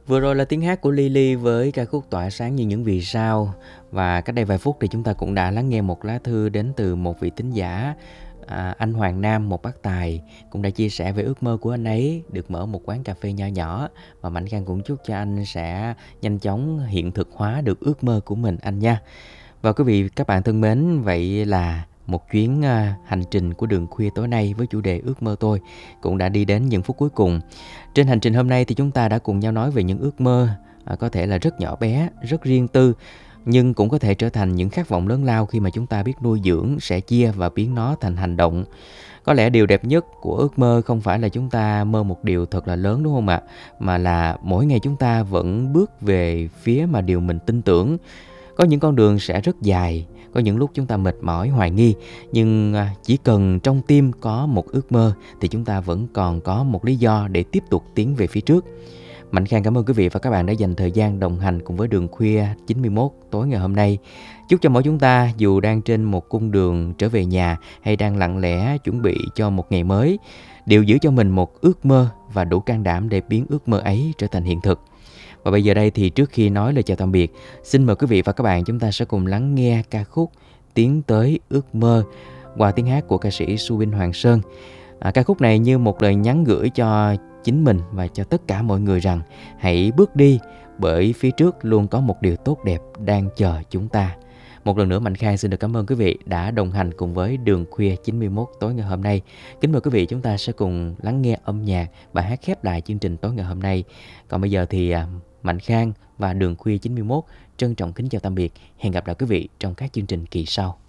Vừa rồi là tiếng hát của Lily với ca khúc Tỏa sáng như những vì sao. Và cách đây vài phút thì chúng ta cũng đã lắng nghe một lá thư đến từ một vị thính giả, anh Hoàng Nam, một bác tài, cũng đã chia sẻ về ước mơ của anh ấy được mở một quán cà phê nho nhỏ. Và Mạnh Khang cũng chúc cho anh sẽ nhanh chóng hiện thực hóa được ước mơ của mình anh nha. Và quý vị các bạn thân mến, vậy là một chuyến hành trình của đường khuya tối nay với chủ đề ước mơ tôi cũng đã đi đến những phút cuối cùng. Trên hành trình hôm nay thì chúng ta đã cùng nhau nói về những ước mơ có thể là rất nhỏ bé, rất riêng tư, nhưng cũng có thể trở thành những khát vọng lớn lao khi mà chúng ta biết nuôi dưỡng, sẻ chia và biến nó thành hành động. Có lẽ điều đẹp nhất của ước mơ không phải là chúng ta mơ một điều thật là lớn, đúng không ạ? Mà là mỗi ngày chúng ta vẫn bước về phía mà điều mình tin tưởng. Có những con đường sẽ rất dài, có những lúc chúng ta mệt mỏi, hoài nghi, nhưng chỉ cần trong tim có một ước mơ thì chúng ta vẫn còn có một lý do để tiếp tục tiến về phía trước. Mạnh Khang cảm ơn quý vị và các bạn đã dành thời gian đồng hành cùng với Đường Khuya 91 tối ngày hôm nay. Chúc cho mỗi chúng ta dù đang trên một cung đường trở về nhà hay đang lặng lẽ chuẩn bị cho một ngày mới, đều giữ cho mình một ước mơ và đủ can đảm để biến ước mơ ấy trở thành hiện thực. Và bây giờ đây thì trước khi nói lời chào tạm biệt, xin mời quý vị và các bạn chúng ta sẽ cùng lắng nghe ca khúc Tiến tới ước mơ qua tiếng hát của ca sĩ Subin Hoàng Sơn. Ca khúc này như một lời nhắn gửi cho chính mình và cho tất cả mọi người rằng hãy bước đi, bởi phía trước luôn có một điều tốt đẹp đang chờ chúng ta. Một lần nữa Mạnh Khang xin được cảm ơn quý vị đã đồng hành cùng với Đường Khuya 91 tối ngày hôm nay. Kính mời quý vị chúng ta sẽ cùng lắng nghe âm nhạc, bài hát khép lại chương trình tối ngày hôm nay. Còn bây giờ thì Mạnh Khang và Đường Khuya 91 trân trọng kính chào tạm biệt. Hẹn gặp lại quý vị trong các chương trình kỳ sau.